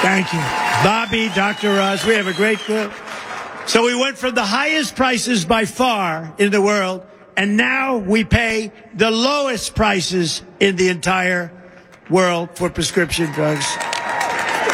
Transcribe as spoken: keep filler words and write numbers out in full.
Thank you. Bobby, Doctor Ross, we have a great group. So we went from the highest prices by far in the world, and now we pay the lowest prices in the entire world for prescription drugs.